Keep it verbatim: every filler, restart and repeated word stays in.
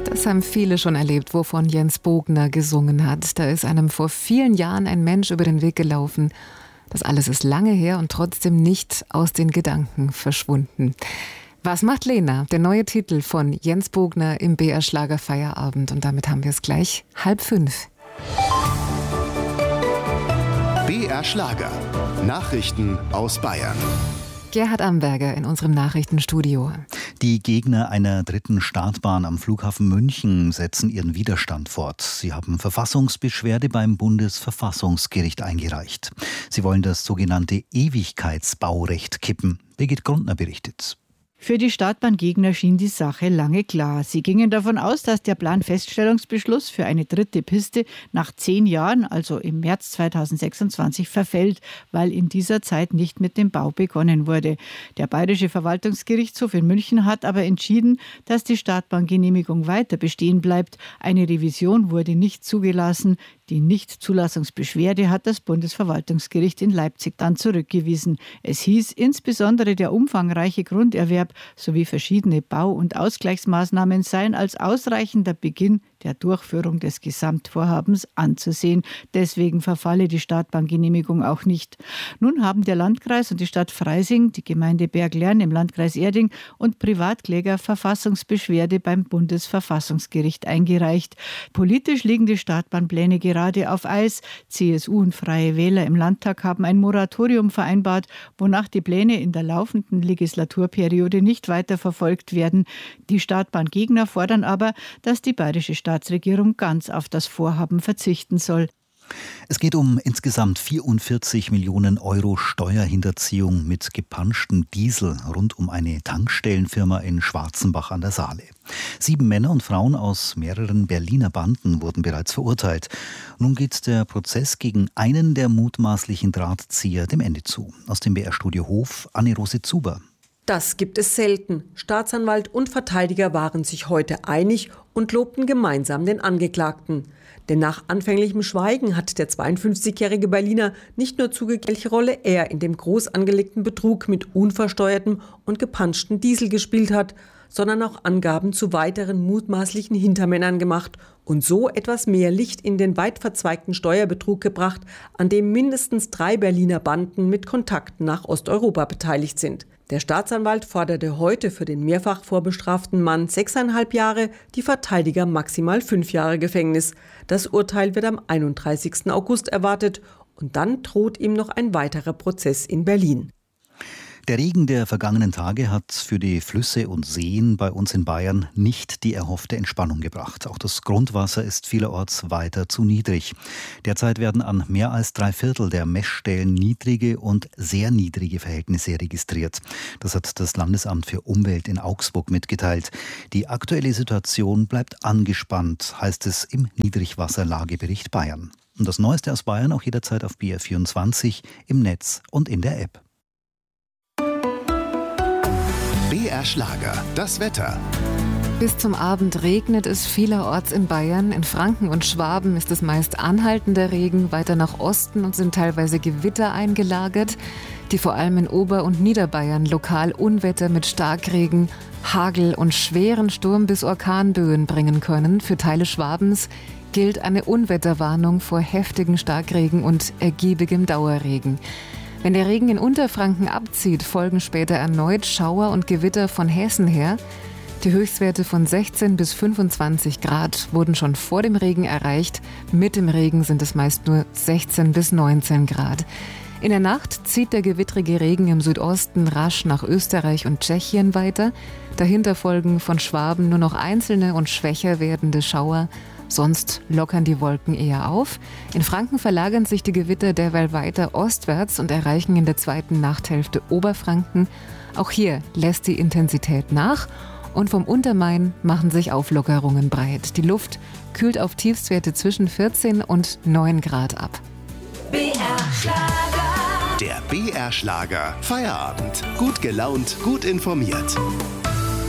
Das haben viele schon erlebt, wovon Jens Bogner gesungen hat. Da ist einem vor vielen Jahren ein Mensch über den Weg gelaufen. Das alles ist lange her und trotzdem nicht aus den Gedanken verschwunden. Was macht Lena? Der neue Titel von Jens Bogner im B R Schlager Feierabend. Und damit haben wir es gleich halb fünf. B R Schlager. Nachrichten aus Bayern. Gerhard Amberger in unserem Nachrichtenstudio. Die Gegner einer dritten Startbahn am Flughafen München setzen ihren Widerstand fort. Sie haben Verfassungsbeschwerde beim Bundesverfassungsgericht eingereicht. Sie wollen das sogenannte Ewigkeitsbaurecht kippen. Birgit Grundner berichtet. Für die Startbahngegner schien die Sache lange klar. Sie gingen davon aus, dass der Planfeststellungsbeschluss für eine dritte Piste nach zehn Jahren, also im März zweitausendsechsundzwanzig, verfällt, weil in dieser Zeit nicht mit dem Bau begonnen wurde. Der Bayerische Verwaltungsgerichtshof in München hat aber entschieden, dass die Startbahngenehmigung weiter bestehen bleibt. Eine Revision wurde nicht zugelassen. Die Nichtzulassungsbeschwerde hat das Bundesverwaltungsgericht in Leipzig dann zurückgewiesen. Es hieß, insbesondere der umfangreiche Grunderwerb sowie verschiedene Bau- und Ausgleichsmaßnahmen seien als ausreichender Beginn der Durchführung des Gesamtvorhabens anzusehen. Deswegen verfalle die Startbahngenehmigung auch nicht. Nun haben der Landkreis und die Stadt Freising, die Gemeinde Berglern im Landkreis Erding und Privatkläger Verfassungsbeschwerde beim Bundesverfassungsgericht eingereicht. Politisch liegen die Startbahnpläne gerade auf Eis. C S U und Freie Wähler im Landtag haben ein Moratorium vereinbart, wonach die Pläne in der laufenden Legislaturperiode nicht weiter verfolgt werden. Die Startbahngegner fordern aber, dass die bayerische Staatsregierung ganz auf das Vorhaben verzichten soll. Es geht um insgesamt vierundvierzig Millionen Euro Steuerhinterziehung mit gepanschtem Diesel rund um eine Tankstellenfirma in Schwarzenbach an der Saale. Sieben Männer und Frauen aus mehreren Berliner Banden wurden bereits verurteilt. Nun geht der Prozess gegen einen der mutmaßlichen Drahtzieher dem Ende zu. Aus dem B R-Studio Hof, Anne-Rose Zuber. Das gibt es selten. Staatsanwalt und Verteidiger waren sich heute einig und lobten gemeinsam den Angeklagten. Denn nach anfänglichem Schweigen hat der zweiundfünfzigjährige Berliner nicht nur zugegeben, welche Rolle er in dem groß angelegten Betrug mit unversteuertem und gepanschtem Diesel gespielt hat, sondern auch Angaben zu weiteren mutmaßlichen Hintermännern gemacht und so etwas mehr Licht in den weit verzweigten Steuerbetrug gebracht, an dem mindestens drei Berliner Banden mit Kontakten nach Osteuropa beteiligt sind. Der Staatsanwalt forderte heute für den mehrfach vorbestraften Mann sechseinhalb Jahre, die Verteidiger maximal fünf Jahre Gefängnis. Das Urteil wird am einunddreißigsten August erwartet und dann droht ihm noch ein weiterer Prozess in Berlin. Der Regen der vergangenen Tage hat für die Flüsse und Seen bei uns in Bayern nicht die erhoffte Entspannung gebracht. Auch das Grundwasser ist vielerorts weiter zu niedrig. Derzeit werden an mehr als drei Viertel der Messstellen niedrige und sehr niedrige Verhältnisse registriert. Das hat das Landesamt für Umwelt in Augsburg mitgeteilt. Die aktuelle Situation bleibt angespannt, heißt es im Niedrigwasserlagebericht Bayern. Und das Neueste aus Bayern auch jederzeit auf B R vierundzwanzig, im Netz und in der App. B R Schlager, das Wetter. Bis zum Abend regnet es vielerorts in Bayern. In Franken und Schwaben ist es meist anhaltender Regen. Weiter nach Osten und sind teilweise Gewitter eingelagert, die vor allem in Ober- und Niederbayern lokal Unwetter mit Starkregen, Hagel und schweren Sturm- bis Orkanböen bringen können. Für Teile Schwabens gilt eine Unwetterwarnung vor heftigen Starkregen und ergiebigem Dauerregen. Wenn der Regen in Unterfranken abzieht, folgen später erneut Schauer und Gewitter von Hessen her. Die Höchstwerte von sechzehn bis fünfundzwanzig Grad wurden schon vor dem Regen erreicht. Mit dem Regen sind es meist nur sechzehn bis neunzehn Grad. In der Nacht zieht der gewittrige Regen im Südosten rasch nach Österreich und Tschechien weiter. Dahinter folgen von Schwaben nur noch einzelne und schwächer werdende Schauer. Sonst lockern die Wolken eher auf. In Franken verlagern sich die Gewitter derweil weiter ostwärts und erreichen in der zweiten Nachthälfte Oberfranken. Auch hier lässt die Intensität nach und vom Untermain machen sich Auflockerungen breit. Die Luft kühlt auf Tiefstwerte zwischen vierzehn und neun Grad ab. B R Schlager. Der B R Schlager Feierabend. Gut gelaunt, gut informiert.